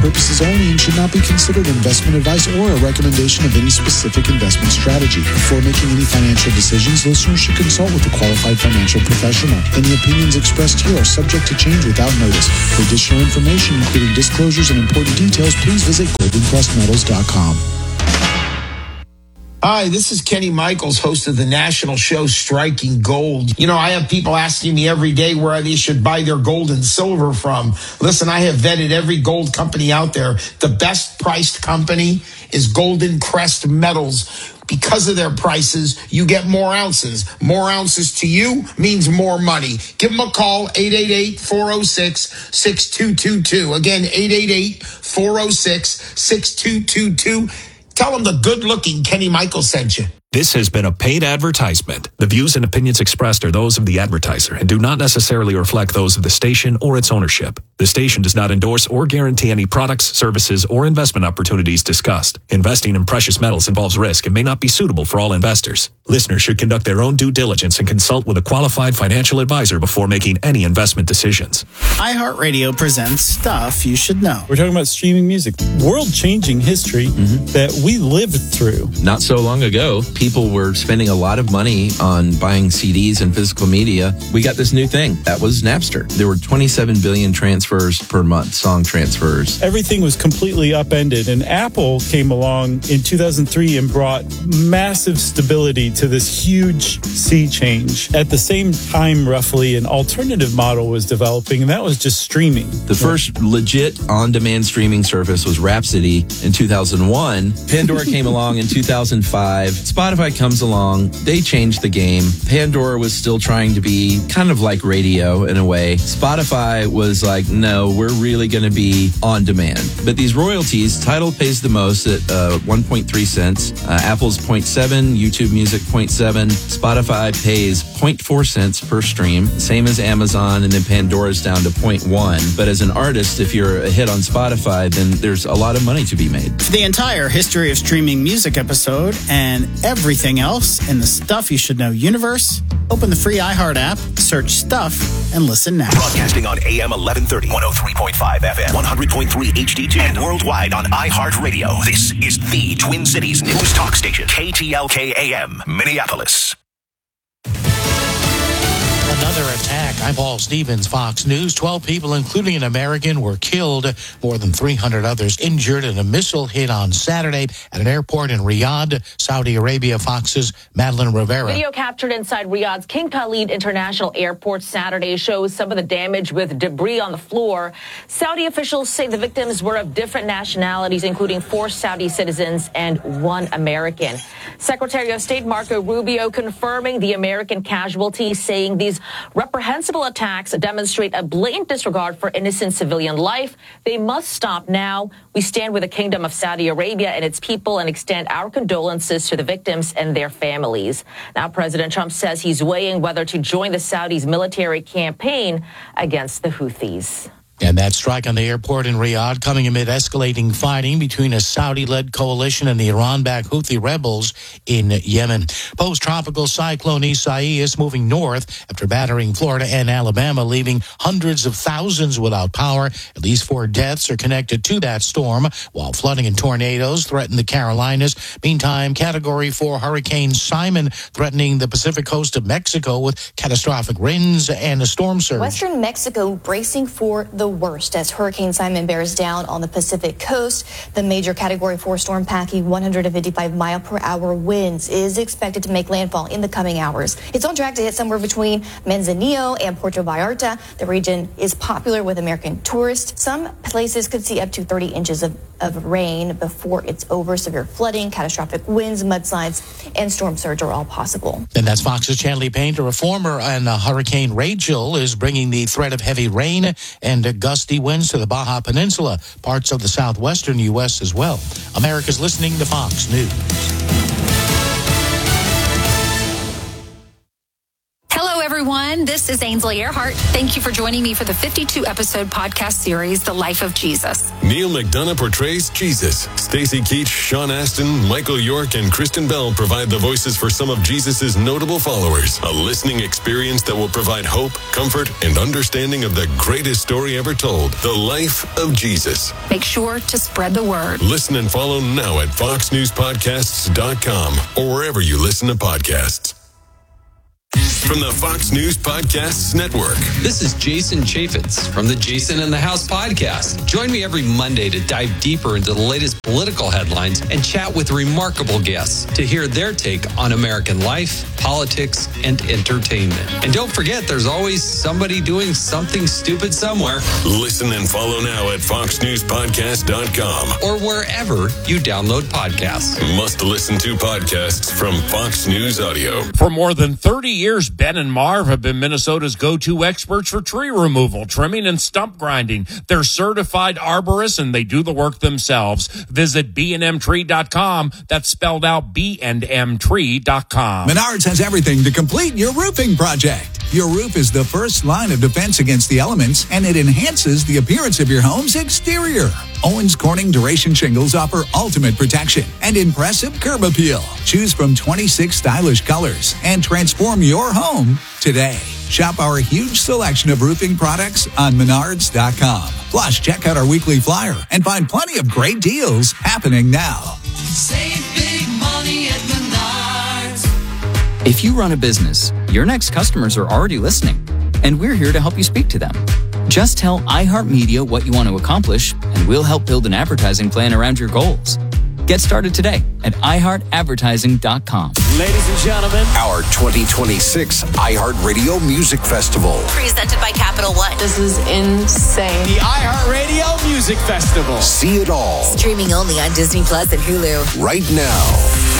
purposes only and should not be considered investment advice or a recommendation of any specific investment strategy. Before making any financial decisions, listeners should consult with a qualified financial professional. Any opinions expressed here are subject to change without notice. For additional information, including disclosures and important details, please visit goldencrestmetals.com. Hi, this is Kenny Michaels, host of the national show Striking Gold. You know, I have people asking me every day where they should buy their gold and silver from. Listen, I have vetted every gold company out there. The best priced company is Golden Crest Metals. Because of their prices, you get more ounces. More ounces to you means more money. Give them a call, 888-406-6222. Again, 888-406-6222. Tell them the good-looking Kenny Michaels sent you. This has been a paid advertisement. The views and opinions expressed are those of the advertiser and do not necessarily reflect those of the station or its ownership. The station does not endorse or guarantee any products, services, or investment opportunities discussed. Investing in precious metals involves risk and may not be suitable for all investors. Listeners should conduct their own due diligence and consult with a qualified financial advisor before making any investment decisions. iHeartRadio presents Stuff You Should Know. We're talking about streaming music, world-changing history that we lived through. Not so long ago, people were spending a lot of money on buying CDs and physical media. We got this new thing. That was Napster. There were 27 billion transfers per month, song transfers. Everything was completely upended, and Apple came along in 2003 and brought massive stability to this huge sea change. At the same time, roughly, an alternative model was developing, and that was just streaming. The first legit on-demand streaming service was Rhapsody in 2001. Pandora came along in 2005. Spotify comes along. They changed the game. Pandora was still trying to be kind of like radio in a way. Spotify was like, no, we're really going to be on demand. But these royalties, Tidal pays the most at 1.3 cents. Apple's 0.7, YouTube Music 0.7. Spotify pays 0.4 cents per stream, same as Amazon, and then Pandora's down to 0.1. But as an artist, if you're a hit on Spotify, then there's a lot of money to be made. For the entire history of streaming music episode and everything else in the Stuff You Should Know universe, open the free iHeart app, search Stuff, and listen now. Broadcasting on AM 1130, 103.5 FM, 100.3 HD2, and worldwide on iHeartRadio. This is the Twin Cities News Talk Station, KTLK AM, Minneapolis. Another attack. I'm Paul Stevens, Fox News. 12 people, including an American, were killed. More than 300 others injured in a missile hit on Saturday at an airport in Riyadh, Saudi Arabia. Fox's Madeline Rivera. Video captured inside Riyadh's King Khalid International Airport Saturday shows some of the damage with debris on the floor. Saudi officials say the victims were of different nationalities, including 4 Saudi citizens and 1 American. Secretary of State Marco Rubio confirming the American casualties, saying these reprehensible attacks demonstrate a blatant disregard for innocent civilian life. They must stop now. We stand with the Kingdom of Saudi Arabia and its people and extend our condolences to the victims and their families. Now, President Trump says he's weighing whether to join the Saudis' military campaign against the Houthis. And that strike on the airport in Riyadh coming amid escalating fighting between a Saudi-led coalition and the Iran-backed Houthi rebels in Yemen. Post-tropical cyclone Isaias moving north after battering Florida and Alabama, leaving hundreds of thousands without power. At least 4 deaths are connected to that storm, while flooding and tornadoes threaten the Carolinas. Meantime, Category 4 Hurricane Simon threatening the Pacific coast of Mexico with catastrophic winds and a storm surge. Western Mexico bracing for the worst as Hurricane Simon bears down on the Pacific coast. The major Category 4 storm packing 155-mile-per-hour winds is expected to make landfall in the coming hours. It's on track to hit somewhere between Manzanillo and Puerto Vallarta. The region is popular with American tourists. Some places could see up to 30 inches of rain before it's over. Severe flooding, catastrophic winds, mudslides, and storm surge are all possible. And that's Fox's Chanley Painter. A former and Hurricane Rachel is bringing the threat of heavy rain and gusty winds to the Baja Peninsula, parts of the southwestern U.S. as well. America's listening to Fox News. Hello, everyone. everyone. This is Ainsley Earhart. Thank you for joining me for the 52-episode podcast series, The Life of Jesus. Neil McDonough portrays Jesus. Stacey Keach, Sean Astin, Michael York, and Kristen Bell provide the voices for some of Jesus' notable followers. A listening experience that will provide hope, comfort, and understanding of the greatest story ever told, The Life of Jesus. Make sure to spread the word. Listen and follow now at foxnewspodcasts.com or wherever you listen to podcasts. From the Fox News Podcasts Network. This is Jason Chaffetz from the Jason in the House podcast. Join me every Monday to dive deeper into the latest political headlines and chat with remarkable guests to hear their take on American life, politics, and entertainment. And don't forget, there's always somebody doing something stupid somewhere. Listen and follow now at foxnewspodcast.com or wherever you download podcasts. Must listen to podcasts from Fox News Audio. For more than 30 years, Ben and Marv have been Minnesota's go-to experts for tree removal, trimming, and stump grinding. They're certified arborists, and they do the work themselves. Visit bnmtree.com. That's spelled out bnmtree.com. Menards has everything to complete your roofing project. Your roof is the first line of defense against the elements, and it enhances the appearance of your home's exterior. Owens Corning Duration Shingles offer ultimate protection and impressive curb appeal. Choose from 26 stylish colors and transform your home today. Shop our huge selection of roofing products on Menards.com. Plus, check out our weekly flyer and find plenty of great deals happening now. Save big money at Menards. If you run a business, your next customers are already listening, and we're here to help you speak to them. Just tell iHeartMedia what you want to accomplish, and we'll help build an advertising plan around your goals. Get started today at iHeartAdvertising.com. Ladies and gentlemen, our 2026 iHeartRadio Music Festival. Presented by Capital One. This is insane. The iHeartRadio Music Festival. See it all. Streaming only on Disney Plus and Hulu. Right now.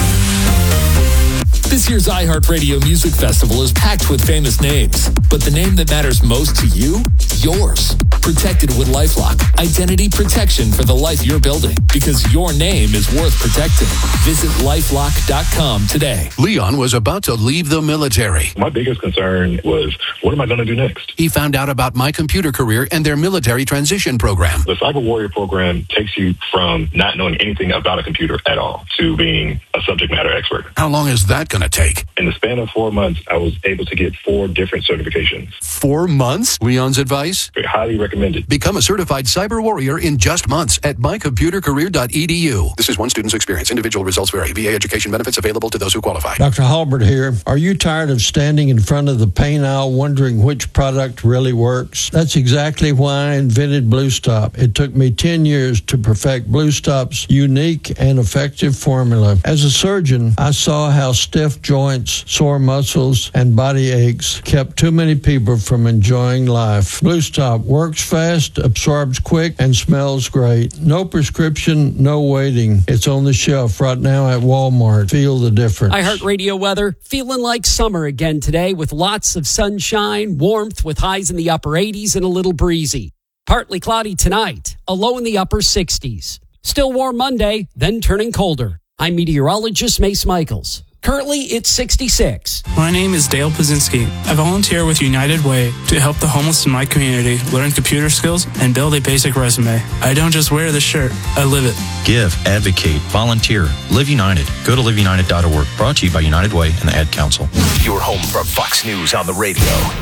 This year's iHeartRadio Music Festival is packed with famous names, but the name that matters most to you? Yours. Protected with LifeLock. Identity protection for the life you're building, because your name is worth protecting. Visit LifeLock.com today. Leon was about to leave the military. My biggest concern was, what am I going to do next? He found out about My Computer Career and their military transition program. The Cyber Warrior program takes you from not knowing anything about a computer at all to being a subject matter expert. How long is that going to take? In the span of 4 months, I was able to get 4 different certifications. 4 months? Leon's advice? Highly recommended. Become a certified cyber warrior in just months at mycomputercareer.edu. This is one student's experience. Individual results vary. VA education benefits available to those who qualify. Dr. Halbert here. Are you tired of standing in front of the paint aisle wondering which product really works? That's exactly why I invented Blue Stop. It took me 10 years to perfect Blue Stop's unique and effective formula. As a surgeon, I saw how stiff joints, sore muscles, and body aches kept too many people from enjoying life. Blue Stop works fast, absorbs quick, and smells great. No prescription, no waiting. It's on the shelf right now at Walmart. Feel the difference. iHeartRadio weather, feeling like summer again today with lots of sunshine, warmth with highs in the upper 80s and a little breezy. Partly cloudy tonight, a low in the upper 60s. Still warm Monday, then turning colder. I'm meteorologist Mace Michaels. Currently, it's 66. My name is Dale Pazinski. I volunteer with United Way to help the homeless in my community learn computer skills and build a basic resume. I don't just wear the shirt, I live it. Give, advocate, volunteer, Live United. Go to liveunited.org. Brought to you by United Way and the Ad Council. Your home for Fox News on the radio.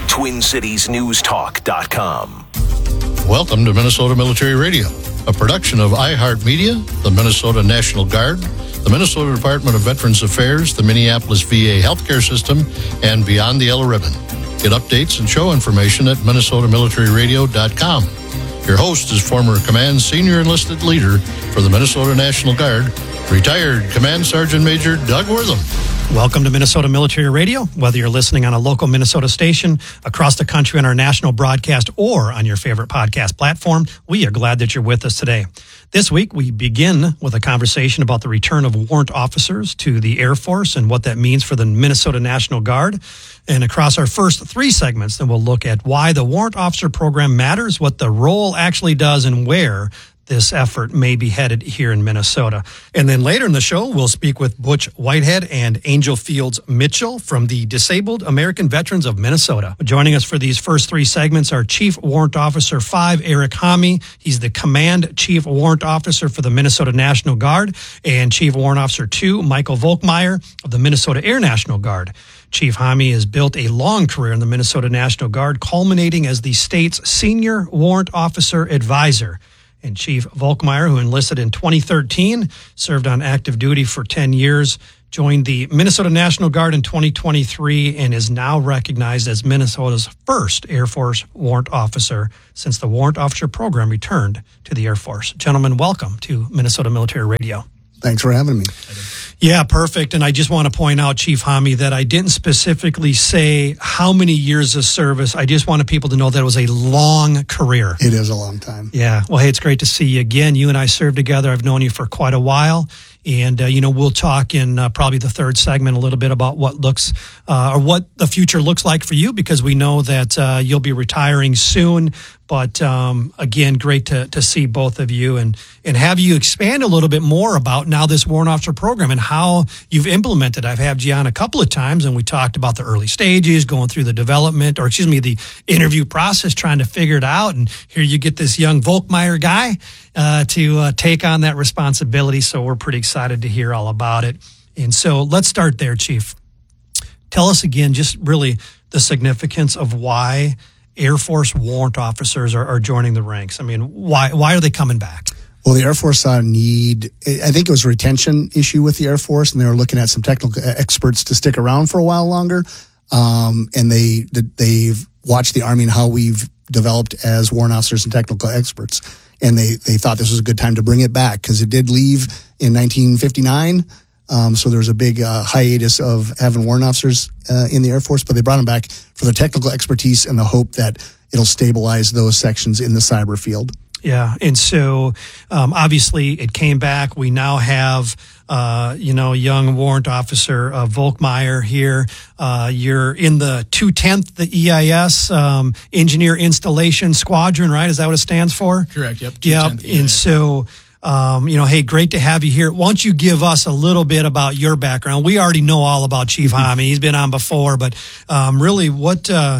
TwinCitiesNewsTalk.com. Welcome to Minnesota Military Radio, a production of iHeartMedia, the Minnesota National Guard, the Minnesota Department of Veterans Affairs, the Minneapolis VA Healthcare System, and Beyond the Yellow Ribbon. Get updates and show information at MinnesotaMilitaryRadio.com. Your host is former Command Senior Enlisted Leader for the Minnesota National Guard, retired Command Sergeant Major Doug Wortham. Welcome to Minnesota Military Radio. Whether you're listening on a local Minnesota station, across the country on our national broadcast, or on your favorite podcast platform, we are glad that you're with us today. This week, we begin with a conversation about the return of warrant officers to the Air Force and what that means for the Minnesota National Guard. And across our first 3 segments, then we'll look at why the warrant officer program matters, what the role actually does, and where this effort may be headed here in Minnesota. And then later in the show, we'll speak with Butch Whitehead and Angel Fields Mitchell from the Disabled American Veterans of Minnesota. Joining us for these first three segments are Chief Warrant Officer 5, Eric Hami. He's the Command Chief Warrant Officer for the Minnesota National Guard, and Chief Warrant Officer 2, Michael Volkmeyer of the Minnesota Air National Guard. Chief Hami has built a long career in the Minnesota National Guard, culminating as the state's Senior Warrant Officer Advisor. And Chief Volkmeyer, who enlisted in 2013, served on active duty for 10 years, joined the Minnesota National Guard in 2023, and is now recognized as Minnesota's first Air Force warrant officer since the warrant officer program returned to the Air Force. Gentlemen, welcome to Minnesota Military Radio. Thanks for having me. Yeah, perfect. And I just want to point out, Chief Hami, that I didn't specifically say how many years of service. I just wanted people to know that it was a long career. It is a long time. Yeah. Well, hey, it's great to see you again. You and I served together. I've known you for quite a while. And, we'll talk in probably the third segment a little bit about what what the future looks like for you, because we know that you'll be retiring soon. But again, great to see both of you and have you expand a little bit more about now this warrant officer program and how you've implemented. I've had you on a couple of times, and we talked about the early stages, going through the the interview process, trying to figure it out. And here you get this young Volkmeyer guy to take on that responsibility. So we're pretty excited to hear all about it. And so let's start there, Chief. Tell us again, just really the significance of why Air Force warrant officers are joining the ranks. I mean, why are they coming back? Well, the Air Force saw a need. I think it was a retention issue with the Air Force, and they were looking at some technical experts to stick around for a while longer. And they've watched the Army and how we've developed as warrant officers and technical experts. And they thought this was a good time to bring it back, because it did leave in 1959. So there was a big hiatus of having warrant officers in the Air Force, but they brought them back for their technical expertise and the hope that it'll stabilize those sections in the cyber field. Yeah, and so obviously it came back. We now have, young warrant officer Volkmeyer here. You're in the 210th, the EIS, Engineer Installation Squadron, right? Is that what it stands for? Correct, yep. Yep, and so... hey, great to have you here. Why don't you give us a little bit about your background? We already know all about Chief Hami. He's been on before, but really, why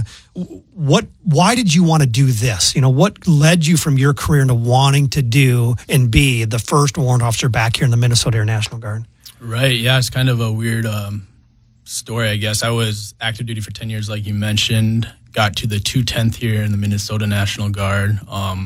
did you want to do this? What led you from your career into wanting to do and be the first warrant officer back here in the Minnesota Air National Guard? Right, yeah, it's kind of a weird story, I guess. I was active duty for 10 years, like you mentioned. Got to the 210th here in the Minnesota National Guard.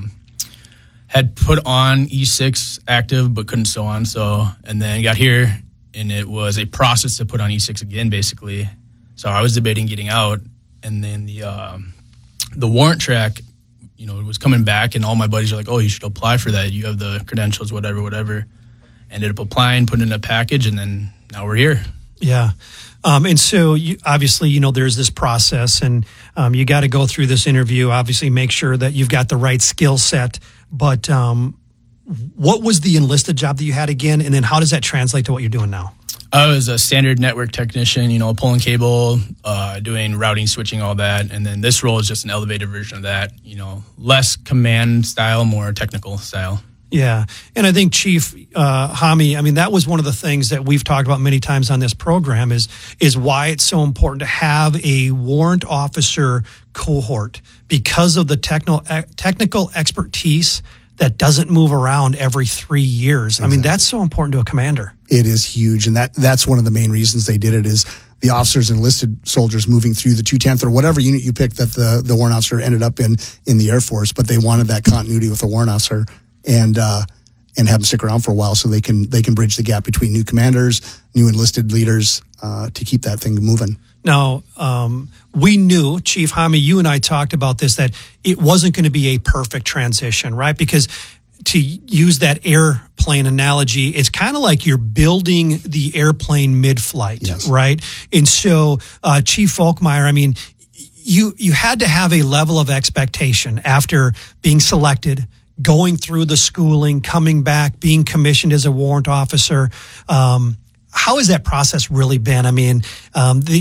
Had put on E6 active, but couldn't sew on. And then got here, and it was a process to put on E6 again, basically. So I was debating getting out, and then the warrant track, it was coming back, and all my buddies were like, "Oh, you should apply for that. You have the credentials, whatever." Ended up applying, putting in a package, and then now we're here. Yeah. And so obviously, there's this process, and you got to go through this interview, obviously make sure that you've got the right skill set. But what was the enlisted job that you had again? And then how does that translate to what you're doing now? I was a standard network technician, pulling cable, doing routing, switching, all that. And then this role is just an elevated version of that, less command style, more technical style. Yeah. And I think Chief Hami, that was one of the things that we've talked about many times on this program is why it's so important to have a warrant officer cohort, because of the technical expertise that doesn't move around every 3 years. Exactly. That's so important to a commander. It is huge. And that's one of the main reasons they did it, is the officers and enlisted soldiers moving through the 210th or whatever unit you picked that the warrant officer ended up in the Air Force, but they wanted that continuity with the warrant officer and have them stick around for a while so they can bridge the gap between new commanders, new enlisted leaders, to keep that thing moving. Now, we knew, Chief Hami, you and I talked about this, that it wasn't going to be a perfect transition, right? Because to use that airplane analogy, it's kind of like you're building the airplane mid-flight, yes. Right? And so, Chief Volkmeyer, you had to have a level of expectation after being selected, going through the schooling, coming back, being commissioned as a warrant officer. How has that process really been?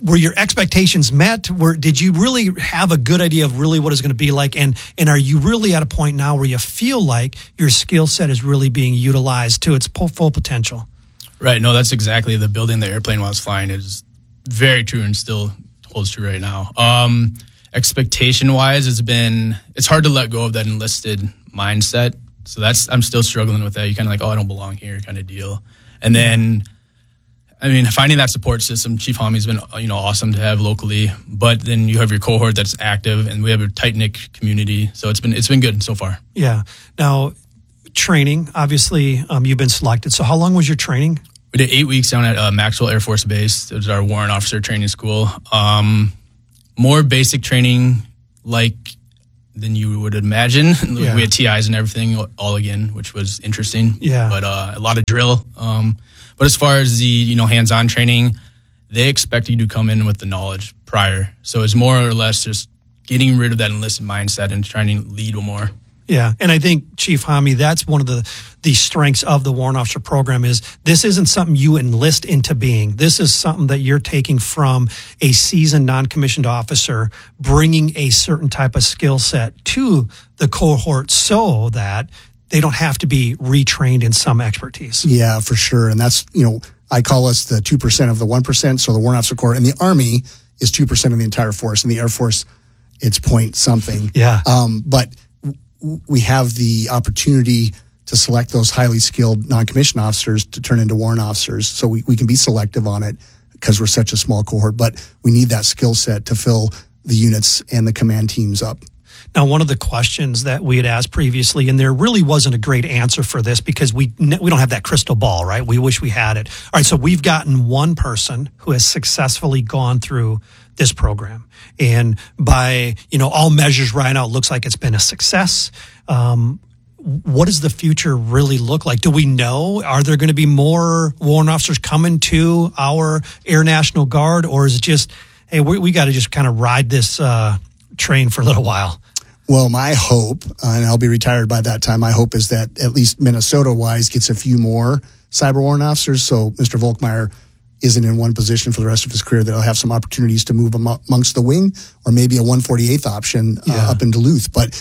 were your expectations met? Did you really have a good idea of really what it's going to be like? And are you really at a point now where you feel like your skill set is really being utilized to its full potential? Right. No, that's exactly the building the airplane while I was flying is very true and still holds true right now. Expectation wise, it's hard to let go of that enlisted mindset. So I'm still struggling with that. You kind of like, I don't belong here kind of deal. And then, finding that support system, Chief Homie's been, awesome to have locally, but then you have your cohort that's active and we have a tight-knit community. So it's been good so far. Yeah. Now, training, obviously, you've been selected. So how long was your training? We did 8 weeks down at Maxwell Air Force Base. It was our warrant officer training school. More basic training than you would imagine. Yeah. We had TIs and everything all again, which was interesting. Yeah. But a lot of drill. But as far as the hands-on training, they expect you to come in with the knowledge prior. So it's more or less just getting rid of that enlisted mindset and trying to lead more. Yeah, and I think, Chief Homie, that's one of the strengths of the Warrant Officer Program is this isn't something you enlist into being. This is something that you're taking from a seasoned non-commissioned officer, bringing a certain type of skill set to the cohort so that they don't have to be retrained in some expertise. Yeah, for sure. And that's, I call us the 2% of the 1%. So the Warrant Officer Corps and the Army is 2% of the entire force. And the Air Force, it's point something. Yeah. But we have the opportunity to select those highly skilled non-commissioned officers to turn into warrant officers. So we can be selective on it because we're such a small cohort, but we need that skill set to fill the units and the command teams up. Now, one of the questions that we had asked previously, and there really wasn't a great answer for this because we don't have that crystal ball, right? We wish we had it. All right, so we've gotten one person who has successfully gone through this program. And by, all measures right now, it looks like it's been a success. What does the future really look like? Do we know? Are there going to be more warrant officers coming to our Air National Guard? Or is it just, hey, we got to just kind of ride this train for a little while? Well, my hope, and I'll be retired by that time, my hope is that at least Minnesota-wise gets a few more cyber warrant officers. So Mr. Volkmeyer isn't in one position for the rest of his career, that he'll have some opportunities to move amongst the wing or maybe a 148th option up in Duluth. But,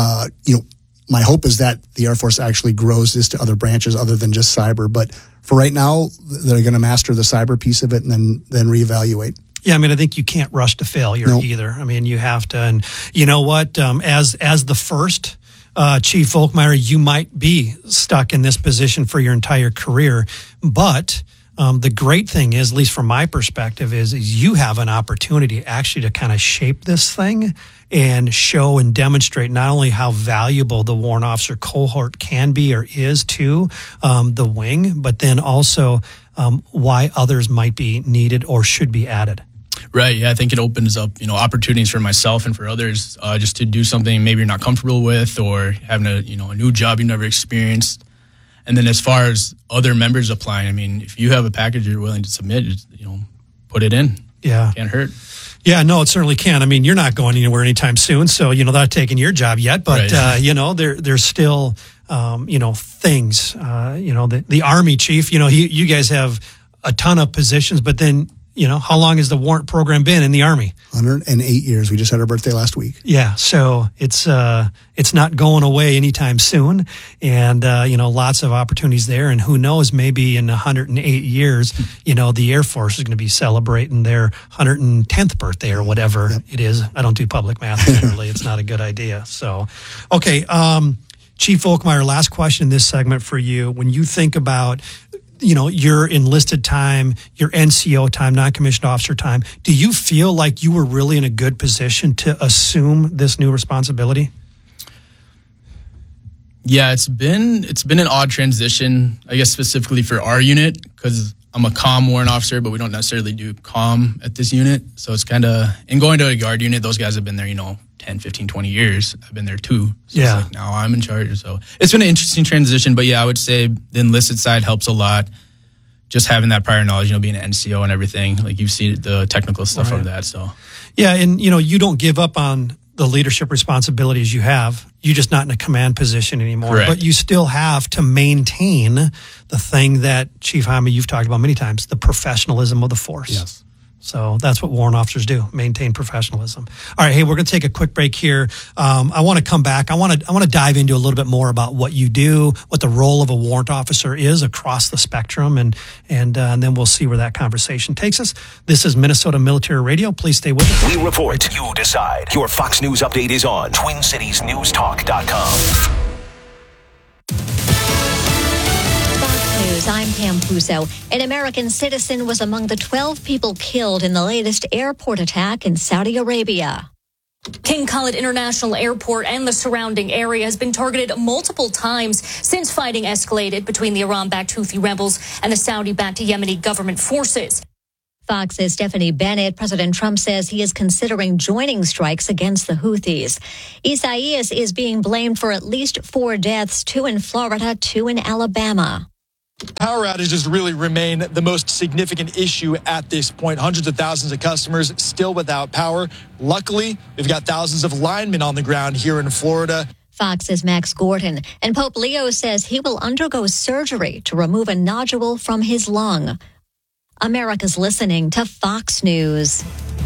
my hope is that the Air Force actually grows this to other branches other than just cyber. But for right now, they're going to master the cyber piece of it and then reevaluate. Yeah, I think you can't rush to failure either. You have to. And you know what? As the first Chief Volkmeyer, you might be stuck in this position for your entire career. But the great thing is, at least from my perspective, is you have an opportunity actually to kind of shape this thing and show and demonstrate not only how valuable the warrant officer cohort can be or is to the wing, but then also why others might be needed or should be added. Right. Yeah, I think it opens up, opportunities for myself and for others just to do something maybe you're not comfortable with or having a new job you've never experienced. And then as far as other members applying, if you have a package you're willing to submit, put it in. Yeah. Can't hurt. Yeah, no, it certainly can. You're not going anywhere anytime soon, so, not taking your job yet, but, right. There's still, things, the Army chief, you guys have a ton of positions, but then, how long has the warrant program been in the Army? 108 years. We just had our birthday last week. Yeah. So it's not going away anytime soon. And, lots of opportunities there. And who knows, maybe in 108 years, the Air Force is going to be celebrating their 110th birthday or whatever it is. I don't do public math generally. It's not a good idea. So, okay. Chief Volkmeyer, last question in this segment for you. When you think about your enlisted time, your NCO time, non-commissioned officer time, do you feel like you were really in a good position to assume this new responsibility? Yeah, it's been an odd transition, I guess specifically for our unit, because I'm a comm warrant officer, but we don't necessarily do comm at this unit. So it's kind of, and going to a guard unit, those guys have been there, 10, 15, 20 years. I've been there too. So yeah. It's like now I'm in charge. So it's been an interesting transition, but yeah, I would say the enlisted side helps a lot. Just having that prior knowledge, being an NCO and everything, like you see the technical stuff of that. So yeah. And you don't give up on the leadership responsibilities you have. You're just not in a command position anymore. Correct. But you still have to maintain the thing that Chief Homie, you've talked about many times, the professionalism of the force. Yes. So that's what warrant officers do, maintain professionalism. All right, hey, we're going to take a quick break here. I want to come back. I want to dive into a little bit more about what you do, what the role of a warrant officer is across the spectrum, and then we'll see where that conversation takes us. This is Minnesota Military Radio. Please stay with us. We report, you decide. Your Fox News update is on TwinCitiesNewsTalk.com. I'm Pam Puso. An American citizen was among the 12 people killed in the latest airport attack in Saudi Arabia. King Khalid International Airport and the surrounding area has been targeted multiple times since fighting escalated between the Iran-backed Houthi rebels and the Saudi-backed Yemeni government forces. Fox's Stephanie Bennett. President Trump says he is considering joining strikes against the Houthis. Isaias is being blamed for at least 4 deaths, 2 in Florida, 2 in Alabama. Power outages really remain the most significant issue at this point. Hundreds of thousands of customers still without power. Luckily, we've got thousands of linemen on the ground here in Florida. Fox's Max Gordon. And Pope Leo says he will undergo surgery to remove a nodule from his lung. America's listening to Fox News.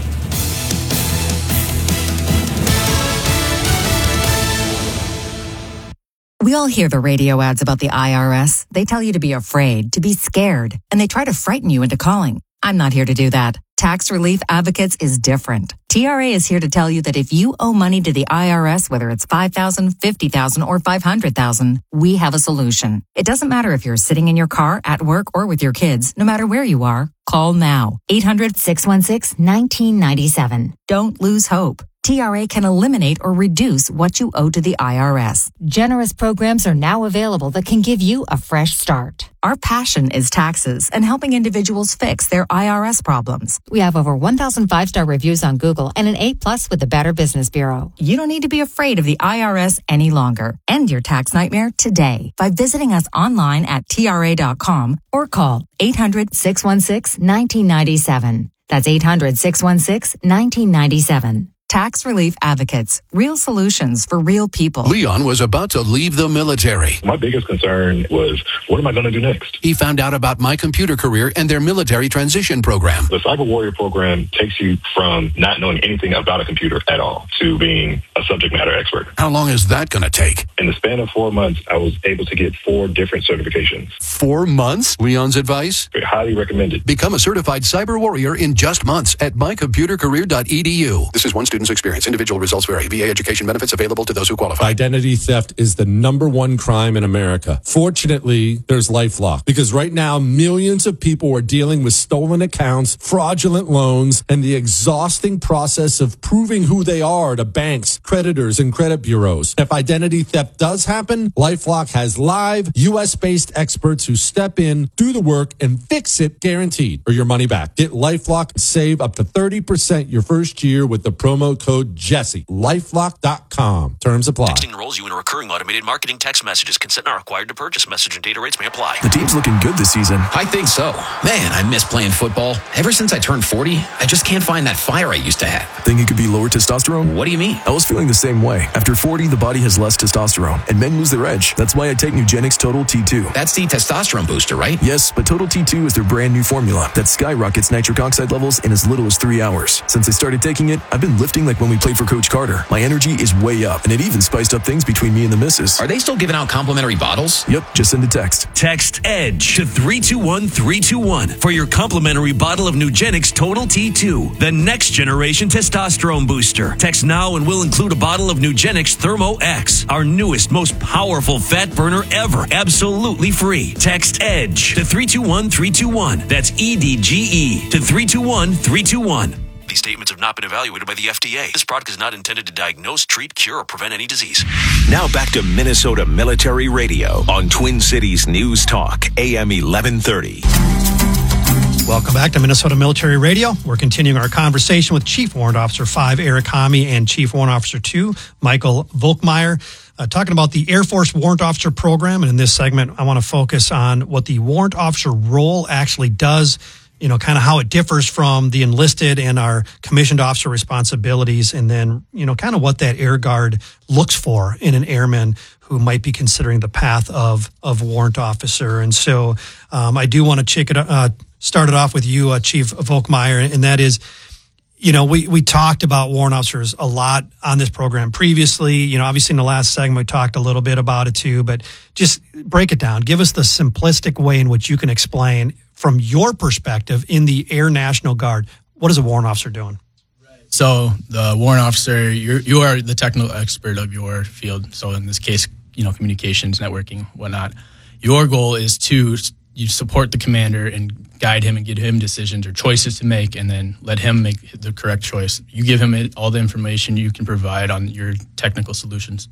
We all hear the radio ads about the IRS. They tell you to be afraid, to be scared, and they try to frighten you into calling. I'm not here to do that. Tax Relief Advocates is different. TRA is here to tell you that if you owe money to the IRS, whether it's $5,000, $50,000, or $500,000, we have a solution. It doesn't matter if you're sitting in your car, at work, or with your kids. No matter where you are, call now. 800-616-1997. Don't lose hope. TRA can eliminate or reduce what you owe to the IRS. Generous programs are now available that can give you a fresh start. Our passion is taxes and helping individuals fix their IRS problems. We have over 1,000 5-star reviews on Google and an A+ with the Better Business Bureau. You don't need to be afraid of the IRS any longer. End your tax nightmare today by visiting us online at TRA.com or call 800-616-1997. That's 800-616-1997. Tax Relief Advocates. Real solutions for real people. Leon was about to leave the military. My biggest concern was, what am I going to do next? He found out about My Computer Career and their military transition program. The Cyber Warrior program takes you from not knowing anything about a computer at all to being a subject matter expert. How long is that going to take? In the span of 4 months, I was able to get 4 different certifications. 4 months? Leon's advice? Highly recommended. Become a certified cyber warrior in just months at mycomputercareer.edu. This is one student's experience. Individual results vary. VA education benefits available to those who qualify. Identity theft is the #1 crime in America. Fortunately, there's LifeLock, because right now millions of people are dealing with stolen accounts, fraudulent loans, and the exhausting process of proving who they are to banks, creditors, and credit bureaus. If identity theft does happen, LifeLock has live US-based experts who step in, do the work, and fix it, guaranteed, or your money back. Get LifeLock and save up to 30% your first year with the promo code Jesse. LifeLock.com. Terms apply. Texting enrolls you in a recurring automated marketing text messages. Consent not required to purchase. Message and data rates may apply. The team's looking good this season. I think so. Man, I miss playing football. Ever since I turned 40, I just can't find that fire I used to have. Think it could be lower testosterone? What do you mean? I was feeling the same way. After 40, the body has less testosterone, and men lose their edge. That's why I take Nugenix Total T2. That's the testosterone booster, right? Yes, but Total T2 is their brand new formula that skyrockets nitric oxide levels in as little as 3 hours. Since I started taking it, I've been lifting like when we played for Coach Carter. My energy is way up, and it even spiced up things between me and the missus. Are they still giving out complimentary bottles? Yep, just send a text. Text EDGE to 321-321 for your complimentary bottle of Nugenix Total T2, the next generation testosterone booster. Text now and we'll include a bottle of Nugenix Thermo X, our newest, most powerful fat burner ever, absolutely free. Text EDGE to 321-321. That's EDGE to 321-321. These statements have not been evaluated by the FDA. This product is not intended to diagnose, treat, cure, or prevent any disease. Now back to Minnesota Military Radio on Twin Cities News Talk, AM 1130. Welcome back to Minnesota Military Radio. We're continuing our conversation with Chief Warrant Officer 5, Eric Homme, and Chief Warrant Officer 2, Michael Volkmeyer, talking about the Air Force Warrant Officer Program. And in this segment, I want to focus on what the warrant officer role actually does, you know, kind of how it differs from the enlisted and our commissioned officer responsibilities, and then, you know, kind of what that Air Guard looks for in an airman who might be considering the path of warrant officer. And so I do want to started off with you, Chief Volkmeyer, and that is, we talked about warrant officers a lot on this program previously. Obviously in the last segment, we talked a little bit about it too, but just break it down. Give us the simplistic way in which you can explain from your perspective in the Air National Guard, what is a warrant officer doing? So the warrant officer, you are the technical expert of your field. So in this case, communications, networking, whatnot. Your goal is to support the commander and guide him and give him decisions or choices to make, and then let him make the correct choice. You give him all the information you can provide on your technical solutions.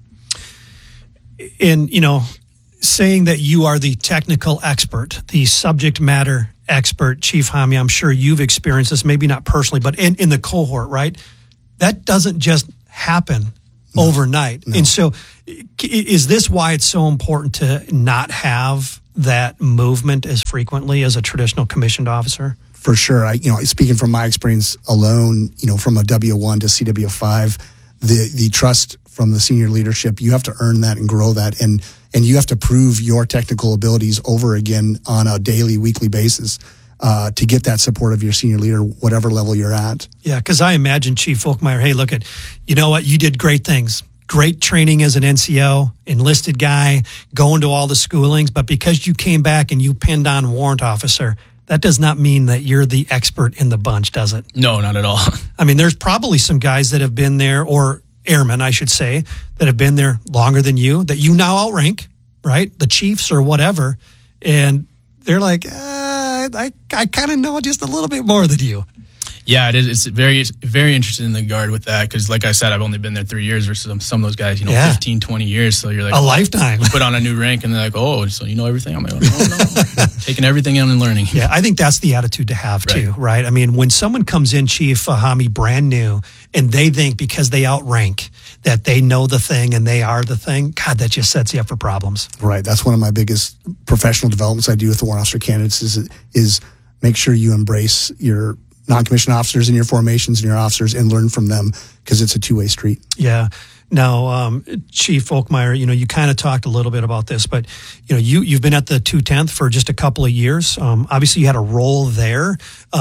And, saying that you are the technical expert, the subject matter expert, Chief Hammy, I'm sure you've experienced this, maybe not personally, but in the cohort, right? That doesn't just happen overnight. No. And so is this why it's so important to not have that movement as frequently as a traditional commissioned officer? For sure. Speaking from my experience alone, from a W1 to CW5, the trust from the senior leadership, you have to earn that and grow that. And you have to prove your technical abilities over again on a daily, weekly basis to get that support of your senior leader, whatever level you're at. Yeah, because I imagine, Chief Volkmeyer, hey, look, you know what? You did great things. Great training as an NCO, enlisted guy, going to all the schoolings, but because you came back and you pinned on warrant officer, that does not mean that you're the expert in the bunch, does it? No, not at all. I mean, there's probably some guys that have been there, or airmen, I should say, that have been there longer than you, that you now outrank, right? The chiefs or whatever, and they're like, I kind of know just a little bit more than you. Yeah, it is. It's very, very interested in the Guard with that because, like I said, I've only been there 3 years versus some of those guys, 15, 20 years. So you're like a lifetime. Put on a new rank, and they're like, "Oh, so you know everything?" I'm like, "Oh no, taking everything in and learning." Yeah, I think that's the attitude to have too, right? I mean, when someone comes in, Chief Hammy, brand new, and they think because they outrank that they know the thing and they are the thing, God, that just sets you up for problems. Right. That's one of my biggest professional developments I do with the warrant officer candidates is make sure you embrace your non-commissioned officers in your formations and your officers and learn from them because it's a two-way street. Yeah. Now, Chief Volkmeyer, you kind of talked a little bit about this, but, you've been at the 210th for just a couple of years. Obviously, you had a role there.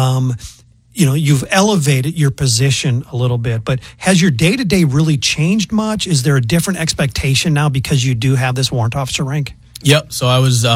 You've elevated your position a little bit, but has your day-to-day really changed much? Is there a different expectation now because you do have this warrant officer rank? Yep. So I was,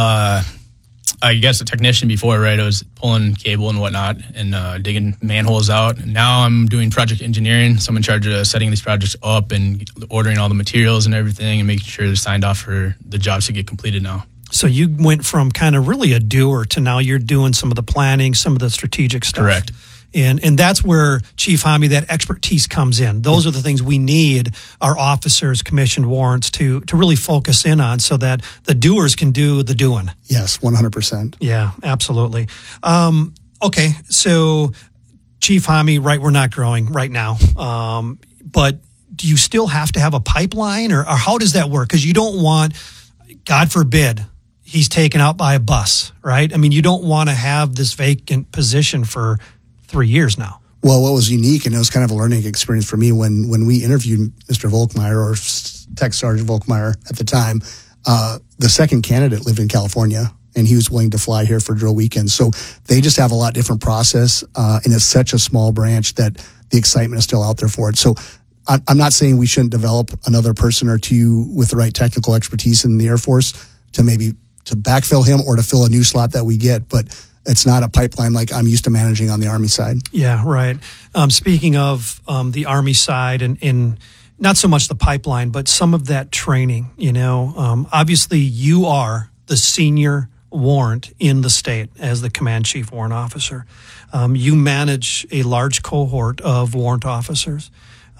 I guess, a technician before, right? I was pulling cable and whatnot and digging manholes out. And now I'm doing project engineering. So I'm in charge of setting these projects up and ordering all the materials and everything and making sure they're signed off for the jobs to get completed now. So you went from kind of really a doer to now you're doing some of the planning, some of the strategic stuff. Correct. And that's where, Chief Hammy, that expertise comes in. Those are the things we need our officers, commissioned warrants to really focus in on so that the doers can do the doing. Yes, 100%. Yeah, absolutely. Okay, so Chief Hammy, right, we're not growing right now. But do you still have to have a pipeline or how does that work? Because you don't want, God forbid, he's taken out by a bus, right? I mean, you don't want to have this vacant position for 3 years now. Well, what was unique, and it was kind of a learning experience for me when we interviewed Mr. Volkmeyer, or Tech Sergeant Volkmeyer at the time, the second candidate lived in California, and he was willing to fly here for drill weekends. So they just have a lot different process, and it's such a small branch that the excitement is still out there for it. So I'm not saying we shouldn't develop another person or two with the right technical expertise in the Air Force to backfill him or to fill a new slot that we get, but it's not a pipeline like I'm used to managing on the Army side. Yeah, right. Speaking of the Army side and not so much the pipeline, but some of that training, obviously you are the senior warrant in the state as the command chief warrant officer. You manage a large cohort of warrant officers.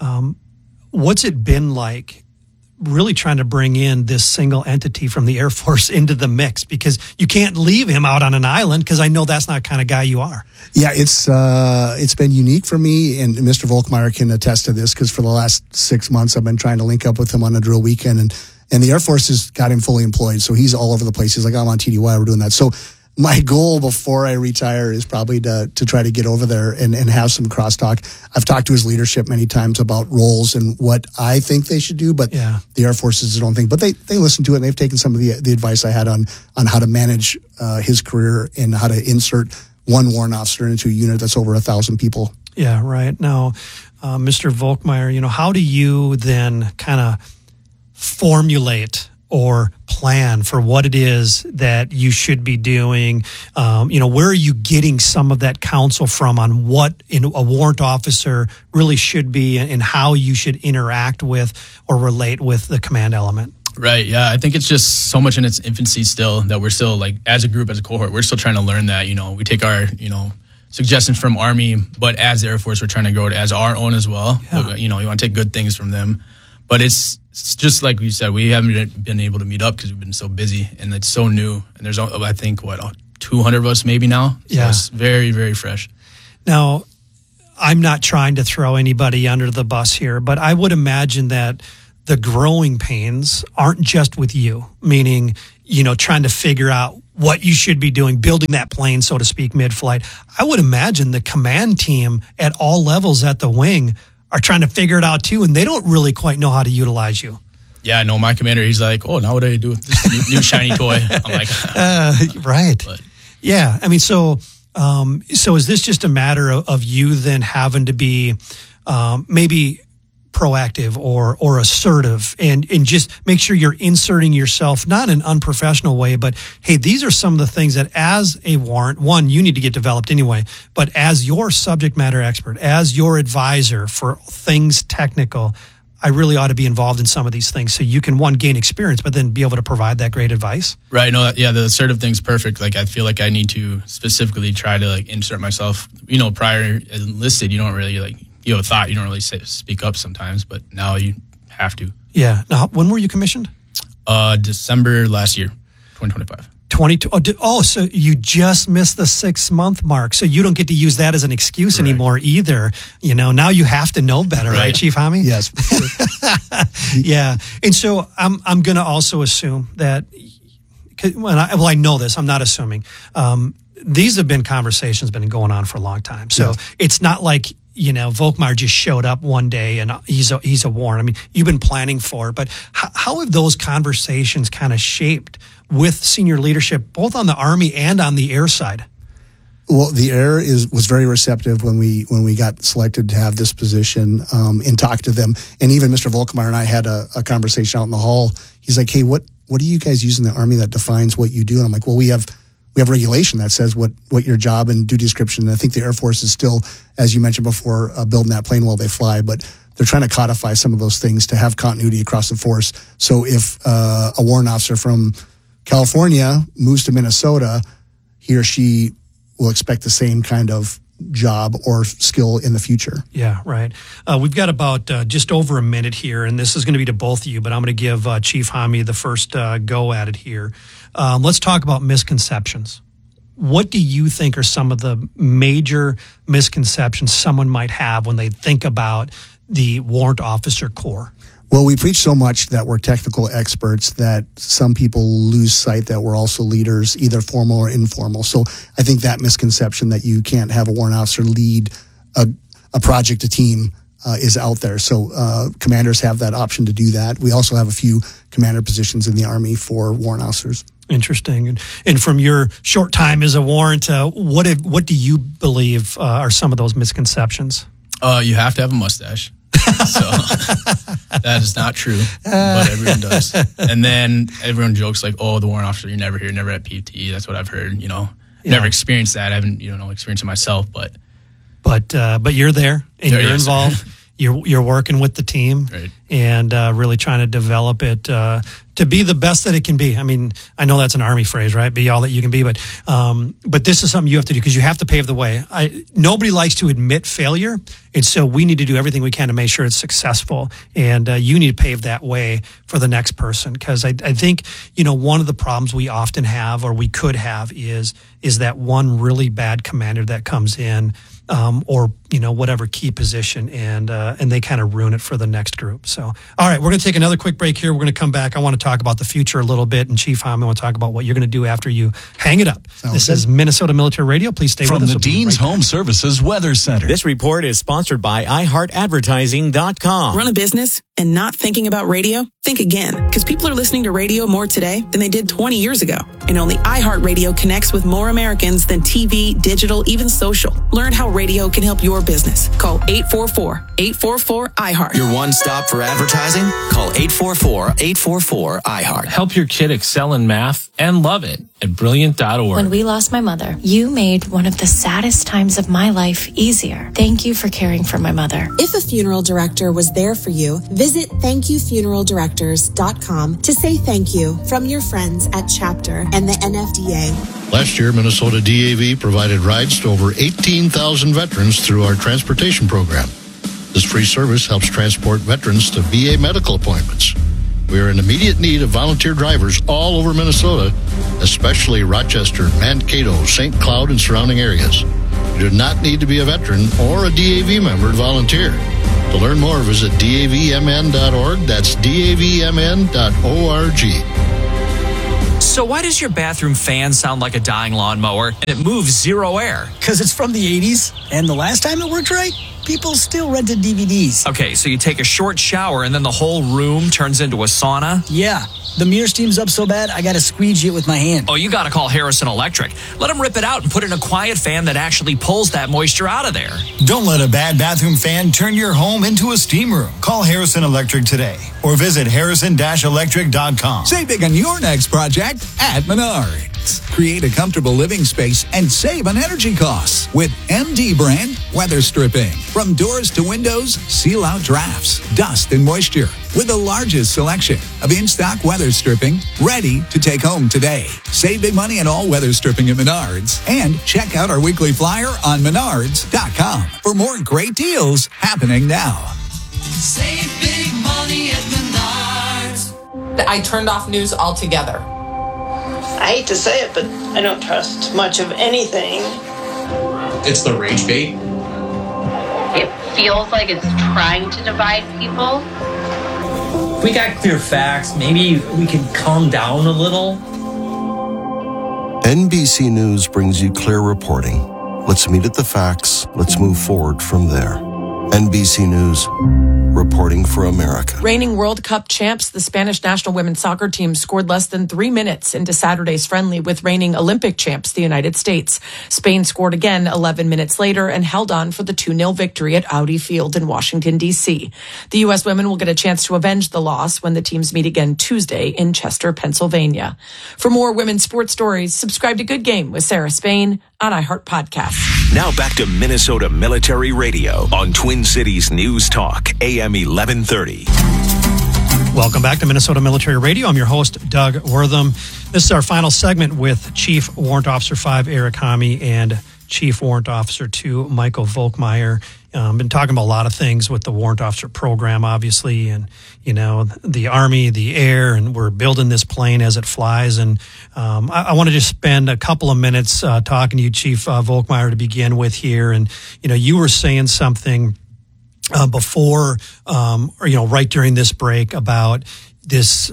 What's it been like really trying to bring in this single entity from the Air Force into the mix? Because you can't leave him out on an island, because I know that's not the kind of guy you are. Yeah, it's been unique for me, and Mr. Volkmeyer can attest to this, because for the last 6 months I've been trying to link up with him on a drill weekend, and the Air Force has got him fully employed, so he's all over the place. He's like, I'm on TDY, we're doing that. So my goal before I retire is probably to try to get over there and have some crosstalk. I've talked to his leadership many times about roles and what I think they should do, but the Air Force is their own thing. But they listen to it, and they've taken some of the advice I had on how to manage his career and how to insert one warrant officer into a unit that's over 1,000 people. Yeah, right. Now, Mr. Volkmeyer, how do you then kind of formulate or plan for what it is that you should be doing? Where are you getting some of that counsel from on what a warrant officer really should be and how you should interact with or relate with the command element? Right. Yeah. I think it's just so much in its infancy still that we're still, like, as a group, as a cohort, we're still trying to learn that. We take our, suggestions from Army, but as the Air Force, we're trying to grow it as our own as well. Yeah. You want to take good things from them. But it's just like we said, we haven't been able to meet up because we've been so busy and it's so new. And there's, I think, 200 of us maybe now? So yeah. It's very, very fresh. Now, I'm not trying to throw anybody under the bus here, but I would imagine that the growing pains aren't just with you, meaning, trying to figure out what you should be doing, building that plane, so to speak, mid-flight. I would imagine the command team at all levels at the wing are trying to figure it out too, and they don't really quite know how to utilize you. Yeah, I know my commander, he's like, oh, now what do I do with this new shiny toy? I'm like, right. But. Yeah, I mean, so is this just a matter of you then having to be maybe proactive or assertive and just make sure you're inserting yourself, not in an unprofessional way, but hey, these are some of the things that as a warrant, one, you need to get developed anyway, but as your subject matter expert, as your advisor for things technical, I really ought to be involved in some of these things so you can, one, gain experience, but then be able to provide that great advice. Right. No, yeah, the assertive thing's perfect. Like, I feel like I need to specifically try to, like, insert myself. Prior enlisted, you don't really, you have a thought, you don't really speak up sometimes, but now you have to. Yeah. Now, when were you commissioned? December last year, 2025. 22. So you just missed the 6-month mark. So you don't get to use that as an excuse anymore either. Now you have to know better, right, Chief Hammy? Yes. Yeah. And so I'm going to also assume that, I know this, I'm not assuming. These have been conversations been going on for a long time. So It's not like, Volkmeyer just showed up one day and he's a warrant. I mean, you've been planning for it, but how have those conversations kind of shaped with senior leadership, both on the Army and on the air side? Well, the air was very receptive when we got selected to have this position and talk to them. And even Mr. Volkmeyer and I had a conversation out in the hall. He's like, hey, what do you guys use in the Army that defines what you do? And I'm like, well, we have regulation that says what your job and duty description. And I think the Air Force is still, as you mentioned before, building that plane while they fly, but they're trying to codify some of those things to have continuity across the force. So if a warrant officer from California moves to Minnesota, he or she will expect the same kind of job or skill in the future. Yeah, right. We've got about just over a minute here, and this is going to be to both of you, but I'm going to give Chief Hammy the first go at it here. Let's talk about misconceptions. What do you think are some of the major misconceptions someone might have when they think about the warrant officer corps? Well, we preach so much that we're technical experts that some people lose sight that we're also leaders, either formal or informal. So I think that misconception that you can't have a warrant officer lead a project, a team, is out there. So commanders have that option to do that. We also have a few commander positions in the Army for warrant officers. Interesting. And from your short time as a warrant, what do you believe are some of those misconceptions? You have to have a mustache. So that is not true, but everyone does. And then everyone jokes like, oh, the warrant officer, you're never here, never at PT. That's what I've heard, Never experienced that. I haven't, experienced it myself, but you're there and you're involved. You're working with the team, right, and really trying to develop it to be the best that it can be. I mean, I know that's an Army phrase, right? Be all that you can be, but this is something you have to do because you have to pave the way. Nobody likes to admit failure, and so we need to do everything we can to make sure it's successful. And you need to pave that way for the next person, because I think one of the problems we often have, or we could have, is that one really bad commander that comes in. Or whatever key position, and they kind of ruin it for the next group. So, all right, we're going to take another quick break here. We're going to come back. I want to talk about the future a little bit. And Chief Hahn, we want to talk about what you're going to do after you hang it up. This is Minnesota Military Radio. Please stay with us. From the Dean's Home Services Weather Center. This report is sponsored by iHeartAdvertising.com. Run a business and not thinking about radio? Think again, because people are listening to radio more today than they did 20 years ago. And only iHeartRadio connects with more Americans than TV, digital, even social. Learn how radio can help your business. Call 844-844-iHeart. Your one stop for advertising? Call 844-844-iHeart. Help your kid excel in math and love it at Brilliant.org. When we lost my mother, you made one of the saddest times of my life easier. Thank you for caring for my mother. If a funeral director was there for you, visit thankyoufuneraldirectors.com to say thank you from your friends at Chapter and the NFDA. Last year, Minnesota DAV provided rides to over 18,000 veterans through our transportation program. This free service helps transport veterans to VA medical appointments. We are in immediate need of volunteer drivers all over Minnesota, especially Rochester, Mankato, St. Cloud, and surrounding areas. You do not need to be a veteran or a DAV member to volunteer. To learn more, visit davmn.org. That's davmn.org. So why does your bathroom fan sound like a dying lawnmower and it moves zero air? Because it's from the 80s, and the last time it worked right, people still rented DVDs. Okay, so you take a short shower and then the whole room turns into a sauna? Yeah. The mirror steams up so bad, I got to squeegee it with my hand. Oh, you got to call Harrison Electric. Let them rip it out and put in a quiet fan that actually pulls that moisture out of there. Don't let a bad bathroom fan turn your home into a steam room. Call Harrison Electric today or visit harrison-electric.com. Save big on your next project at Menards. Create a comfortable living space and save on energy costs with MD brand weather stripping. From doors to windows, seal out drafts, dust, and moisture with the largest selection of in-stock weather stripping ready to take home today. Save big money on all weather stripping at Menards and check out our weekly flyer on menards.com for more great deals happening now. Save big money at Menards. I turned off news altogether. I hate to say it, but I don't trust much of anything. It's the rage bait. It feels like it's trying to divide people. If we got clear facts, maybe we could calm down a little. NBC News brings you clear reporting. Let's meet at the facts. Let's move forward from there. NBC News, reporting for America. Reigning World Cup champs, the Spanish national women's soccer team scored less than 3 minutes into Saturday's friendly with reigning Olympic champs, the United States. Spain scored again 11 minutes later and held on for the 2-0 victory at Audi Field in Washington, D.C. The U.S. women will get a chance to avenge the loss when the teams meet again Tuesday in Chester, Pennsylvania. For more women's sports stories, subscribe to Good Game with Sarah Spain on iHeart Podcasts. Now back to Minnesota Military Radio on Twin Cities News Talk, AM 1130. Welcome back to Minnesota Military Radio. I'm your host, Doug Wortham. This is our final segment with Chief Warrant Officer 5, Eric Hami, and Chief Warrant Officer 2, Michael Volkmeyer. Been talking about a lot of things with the Warrant Officer program, obviously, and, you know, the Army, the air, and we're building this plane as it flies. And I want to just spend a couple of minutes talking to you, Chief Volkmeyer, to begin with here. And, you know, you were saying something before, or, you know, right during this break about this,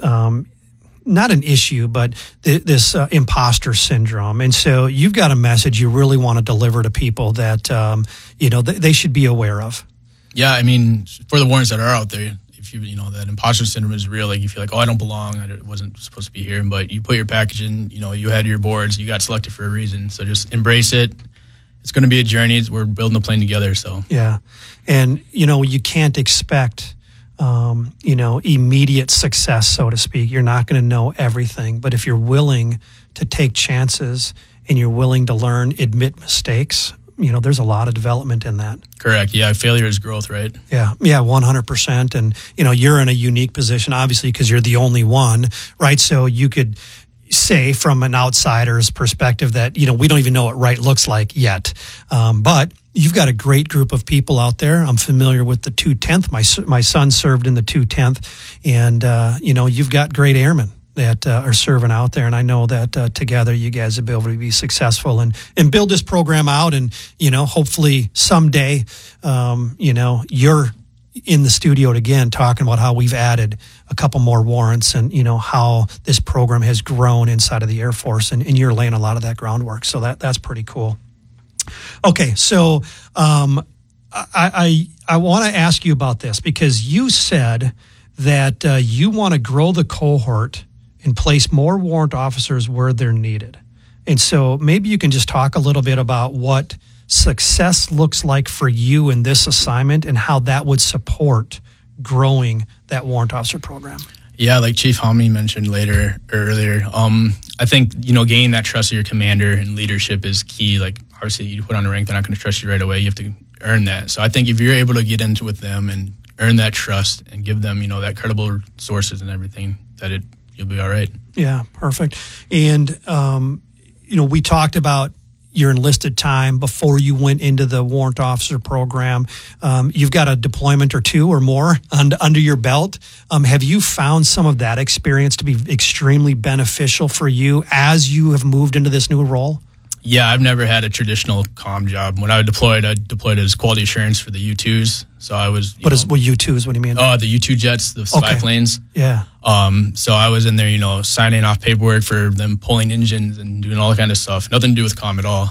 not an issue, but this imposter syndrome. And so you've got a message you really want to deliver to people that, you know, they should be aware of. Yeah, I mean, for the warrants that are out there, if you know, that imposter syndrome is real, like you feel like, oh, I don't belong, I wasn't supposed to be here, but you put your package in, you know, you had your boards, you got selected for a reason. So just embrace it. It's going to be a journey. We're building the plane together. So yeah. And, you know, you can't expect, you know, immediate success, so to speak. You're not going to know everything, but if you're willing to take chances and you're willing to learn, admit mistakes, you know, there's a lot of development in that. Correct. Yeah. Failure is growth, right? Yeah. Yeah. 100%. And, you know, you're in a unique position, obviously, because you're the only one, right? So you could say from an outsider's perspective that, you know, we don't even know what right looks like yet. But you've got a great group of people out there. I'm familiar with the 210th. My son served in the 210th, and, you know, you've got great airmen that are serving out there. And I know that together you guys will be able to be successful and build this program out. And, you know, hopefully someday, you know, you're in the studio again talking about how we've added a couple more warrants and, how this program has grown inside of the Air Force. And you're laying a lot of that groundwork. So that's pretty cool. Okay, so I want to ask you about this because you said that you want to grow the cohort and place more warrant officers where they're needed. And so maybe you can just talk a little bit about what success looks like for you in this assignment and how that would support growing that warrant officer program. Yeah, like Chief Homney mentioned earlier, I think, gaining that trust of your commander and leadership is key. Like, obviously, you put on a rank, they're not going to trust you right away. You have to earn that. So I think if you're able to get into with them and earn that trust and give them, that credible sources and everything, that you'll be all right. Yeah, perfect. And, we talked about your enlisted time before you went into the warrant officer program. You've got a deployment or two or more under your belt. Have you found some of that experience to be extremely beneficial for you as you have moved into this new role? Yeah, I've never had a traditional comm job. When I deployed as quality assurance for the U-2s. So I was... What U-2s? What do you mean? Oh, the U-2 jets, the spy planes. Yeah. So I was in there, signing off paperwork for them pulling engines and doing all that kind of stuff. Nothing to do with comm at all.